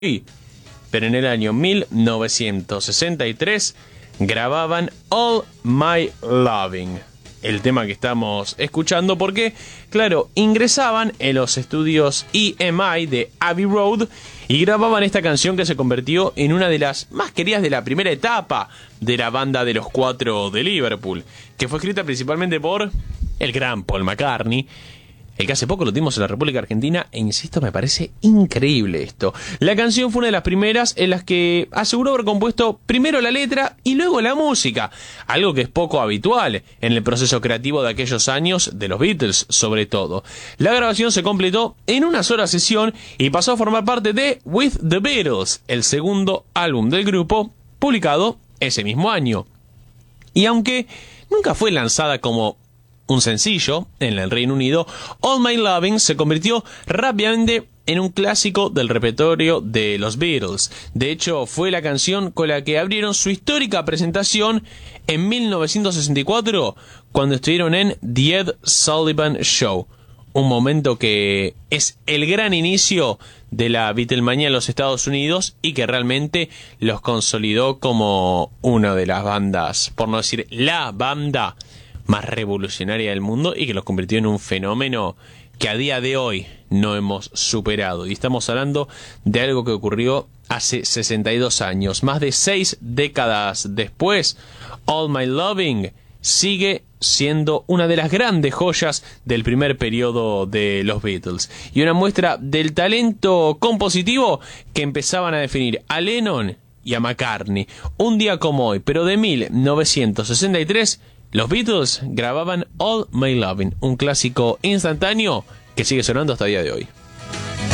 pero en el año 1963 grababan All My Loving, el tema que estamos escuchando, porque, claro, ingresaban en los estudios EMI de Abbey Road y grababan esta canción que se convirtió en una de las más queridas de la primera etapa de la banda de los Cuatro de Liverpool, que fue escrita principalmente por el gran Paul McCartney, el que hace poco lo tuvimos en la República Argentina, e insisto, me parece increíble esto. La canción fue una de las primeras en las que aseguró haber compuesto primero la letra y luego la música, algo que es poco habitual en el proceso creativo de aquellos años de los Beatles, sobre todo. La grabación se completó en una sola sesión y pasó a formar parte de With the Beatles, el segundo álbum del grupo, publicado ese mismo año. Y aunque nunca fue lanzada como un sencillo en el Reino Unido, All My Loving se convirtió rápidamente en un clásico del repertorio de los Beatles. De hecho, fue la canción con la que abrieron su histórica presentación en 1964, cuando estuvieron en The Ed Sullivan Show. Un momento que es el gran inicio de la Beatlemanía en los Estados Unidos y que realmente los consolidó como una de las bandas, por no decir la banda más revolucionaria del mundo, y que los convirtió en un fenómeno que a día de hoy no hemos superado. Y estamos hablando de algo que ocurrió hace 62 años. Más de 6 décadas después, All My Loving sigue siendo una de las grandes joyas del primer periodo de los Beatles, y una muestra del talento compositivo que empezaban a definir a Lennon y a McCartney. Un día como hoy, pero de 1963, los Beatles grababan All My Loving, un clásico instantáneo que sigue sonando hasta el día de hoy.